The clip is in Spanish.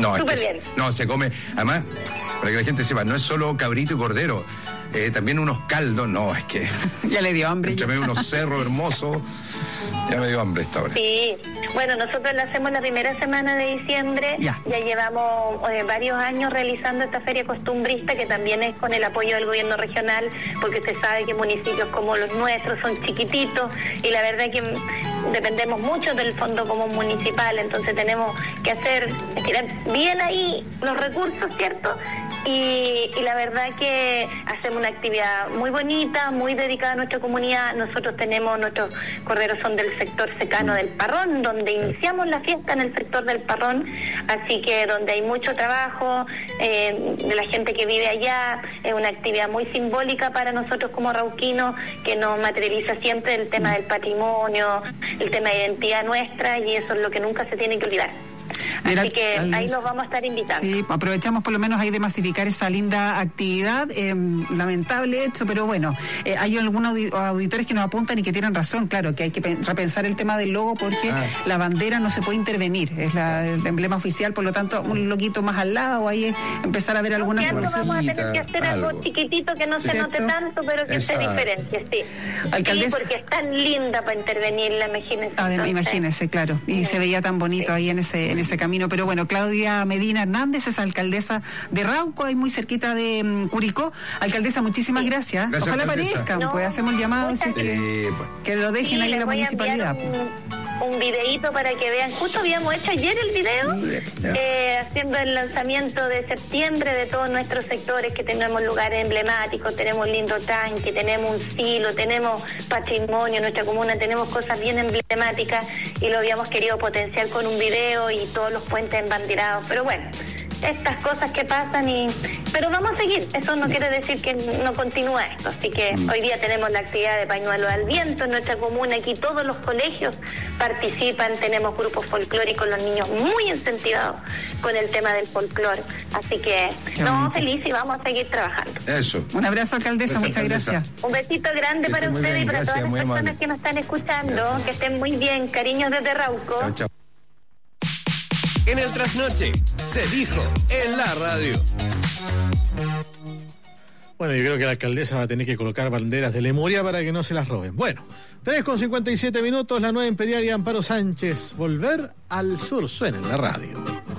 No, súper bien. No, se come, además, para que la gente sepa, no es solo cabrito y cordero, también unos caldos, no, es que... Ya le dio hambre. Entre medio unos cerros hermosos, ya me dio hambre esta hora. Sí, bueno, nosotros la hacemos la primera semana de diciembre, ya llevamos varios años realizando esta feria costumbrista, que también es con el apoyo del gobierno regional, porque usted sabe que municipios como los nuestros son chiquititos, y la verdad que dependemos mucho del Fondo Común Municipal, entonces tenemos que estirar bien ahí los recursos, ¿cierto? Y la verdad que hacemos una actividad muy bonita, muy dedicada a nuestra comunidad. Nosotros nuestros corderos son del sector secano del Parrón, donde iniciamos la fiesta en el sector del Parrón, así que donde hay mucho trabajo de la gente que vive allá. Es una actividad muy simbólica para nosotros como rauquinos, que nos materializa siempre el tema del patrimonio, el tema de identidad nuestra, y eso es lo que nunca se tiene que olvidar. Mira, así que ahí los vamos a estar invitando. Sí, aprovechamos por lo menos ahí de masificar esa linda actividad, lamentable hecho, pero bueno, hay algunos auditores que nos apuntan y que tienen razón, claro, que hay que repensar el tema del logo, porque la bandera no se puede intervenir, es el emblema oficial, por lo tanto un loguito más al lado, ahí empezar a ver algunas soluciones. Vamos a tener que hacer algo chiquitito que no se note tanto, pero que se diferencie, sí. Alcaldesa. Sí, porque es tan linda para intervenirla, imagínense. Imagínense, claro, y se veía tan bonito ahí en ese camino. Pero bueno, Claudia Medina Hernández es alcaldesa de Rauco, ahí muy cerquita de Curicó. Alcaldesa, muchísimas gracias. Ojalá aparezcan, pues hacemos el llamado, que lo dejen ahí en la municipalidad. Un videíto para que vean. Justo habíamos hecho ayer el video, haciendo el lanzamiento de septiembre de todos nuestros sectores, que tenemos lugares emblemáticos, tenemos lindo tanque, tenemos un silo, tenemos patrimonio en nuestra comuna, tenemos cosas bien emblemáticas, y lo habíamos querido potenciar con un video y todos los puentes embanderados. Pero bueno, estas cosas que pasan, pero vamos a seguir. Eso no quiere decir que no continúa esto. Así que hoy día tenemos la actividad de pañuelo al viento en nuestra comuna. Aquí todos los colegios participan, tenemos grupos folclóricos, los niños muy incentivados con el tema del folclore. Así que feliz, y vamos a seguir trabajando. Eso. Un abrazo, alcaldesa, muchas gracias. Un besito grande para ustedes y para todas las personas que nos están escuchando. Que estén muy bien. Cariños desde Rauco. Chao, chao. En el Trasnoche se dijo en la radio. Bueno, yo creo que la alcaldesa va a tener que colocar banderas de Lemuria para que no se las roben. Bueno, 3:57 minutos, la nueva Imperial y Amparo Sánchez. Volver al sur suena en la radio.